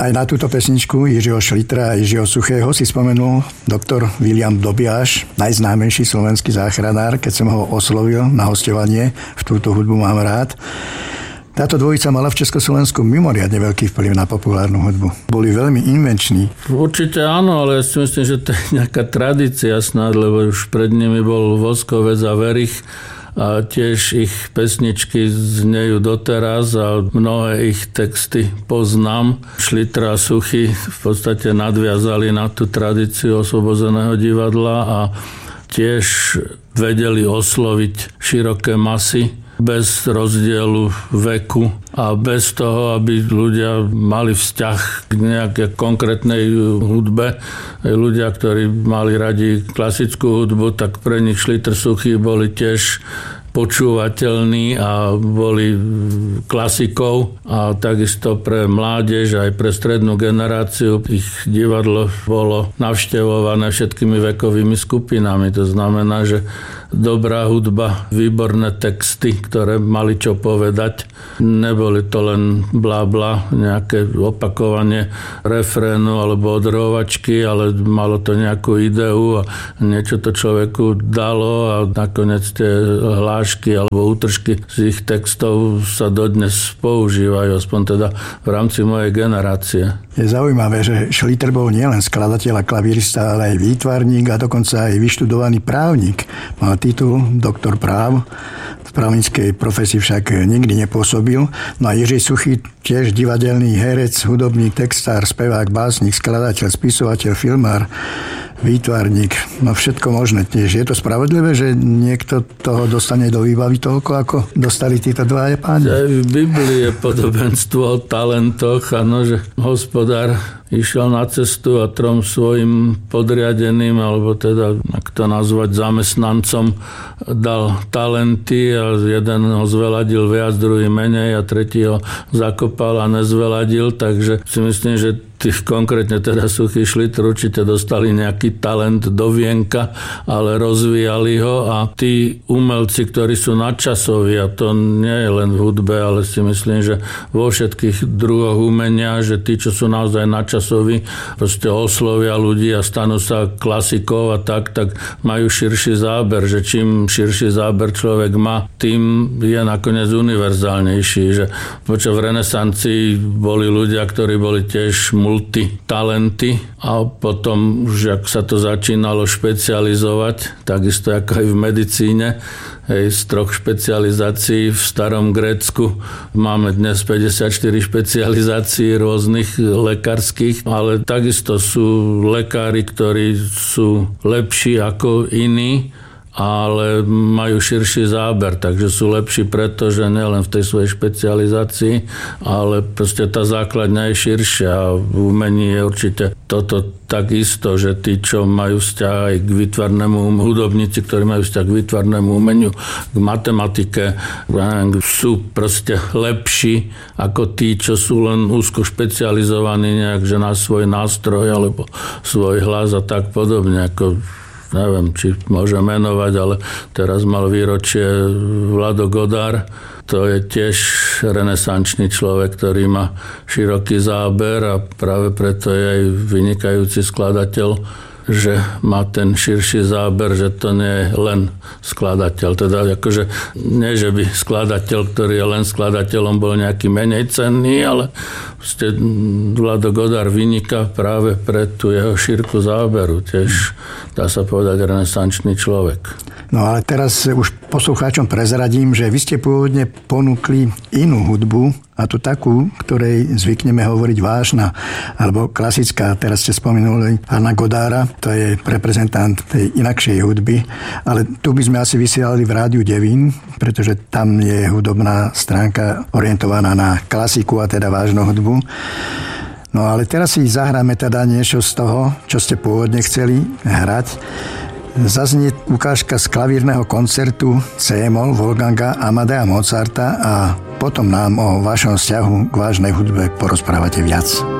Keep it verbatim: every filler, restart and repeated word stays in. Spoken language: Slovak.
Aj na túto pesničku Jiřího Šlitra a Jiřího Suchého si spomenul doktor William Dobiaš, najznámejší slovenský záchranár, keď som ho oslovil na hosťovanie v Túto hudbu mám rád. Táto dvojica mala v Československu mimoriadne veľký vplyv na populárnu hudbu. Boli veľmi invenční. Určite áno, ale ja si myslím, že to je nejaká tradícia snad, lebo už pred nimi bol Voskovec a Verich a tiež ich pesničky znejú doteraz a mnohé ich texty poznám. Šlitra a Suchý v podstate nadviazali na tú tradíciu Osvobozeného divadla a tiež vedeli osloviť široké masy bez rozdielu veku a bez toho, aby ľudia mali vzťah k nejakej konkrétnej hudbe. Ľudia, ktorí mali radi klasickú hudbu, tak pre nich Šliter Suchý boli tiež počúvateľní a boli klasikou a takisto pre mládež aj pre strednú generáciu ich divadlo bolo navštevované všetkými vekovými skupinami. To znamená, že dobrá hudba, výborné texty, ktoré mali čo povedať. Neboli to len blá blá, nejaké opakovanie refrénu alebo odrovačky, ale malo to nejakú ideu a niečo to človeku dalo a nakoniec tie hlášky alebo útržky z ich textov sa dodnes používajú, aspoň teda v rámci mojej generácie. Je zaujímavé, že Šliter bol nielen skladateľ a klavírista, ale aj výtvarník a dokonca aj vyštudovaný právnik. Mal titul doktor práv. V právnickej profesii však nikdy nepôsobil. No a Jiří Suchý, tiež divadelný herec, hudobník, textár, spevák, básnik, skladateľ, spisovateľ, filmár, výtvarník, no všetko možné tiež. Je to spravodlivé, že niekto toho dostane do výbavy toľko, ako dostali títo dvaja páni? Aj v Biblii je podobenstvo o talentoch, ano, že hospodár išiel na cestu a trom svojim podriadeným, alebo teda, ak to nazvať, zamestnancom dal talenty a jeden ho zveladil viac, druhý menej a tretí ho zakopal a nezveladil, takže si myslím, že tí konkrétne teda Suchý, Šliter určite dostali nejaký talent do vienka, ale rozvíjali ho a tí umelci, ktorí sú nadčasoví, a to nie je len v hudbe, ale si myslím, že vo všetkých druhoch umenia, že tí, čo sú naozaj nadčasoví, proste oslovia ľudí a stanú sa klasikou a tak, tak majú širší záber, že čím širší záber človek má, tým je nakoniec univerzálnejší, že počas v renesancii boli ľudia, ktorí boli tiež multitalenty a potom už ak sa to začínalo špecializovať, takisto ako aj v medicíne, hej, z troch špecializácií v starom Grécku máme dnes päťdesiatštyri špecializácií rôznych lekárskych, ale takisto sú lekári, ktorí sú lepší ako iní, ale majú širší záber, takže sú lepší preto, že nielen v tej svojej špecializácii, ale proste tá základňa je širšia a v umení je určite toto takisto, že tí, čo majú vzťah aj k výtvarnému hudobníci, ktorí majú vzťah k výtvarnému umeniu, k matematike, sú proste lepší ako tí, čo sú len úzko špecializovaní nejak, že na svoj nástroj alebo svoj hlas a tak podobne, ako neviem, či môžem menovať, ale teraz mal výročie Vlado Godár. To je tiež renesančný človek, ktorý má široký záber a práve preto je aj vynikajúci skladateľ, že má ten širší záber, že to nie je len skladateľ. Teda akože nie, že by skladateľ, ktorý je len skladateľom, bol nejaký menej cenný, ale Vlado Godár vyniká práve pre tú jeho šírku záberu. Tiež dá sa povedať renesančný človek. No ale teraz už poslucháčom prezradím, že vy ste pôvodne ponúkli inú hudbu, a to takú, ktorej zvykneme hovoriť vážna, alebo klasická. Teraz ste spomenuli Pána Godára, to je reprezentant tej inakšej hudby, ale tu by sme asi vysielali v Rádiu Devín, pretože tam je hudobná stránka orientovaná na klasiku a teda vážnu hudbu. No ale teraz si zahráme teda niečo z toho, čo ste pôvodne chceli hrať. Zaznie ukážka z klavírneho koncertu C-moll Wolfganga Amadea Mozarta a potom nám o vašom vzťahu k vážnej hudbe porozprávate viac.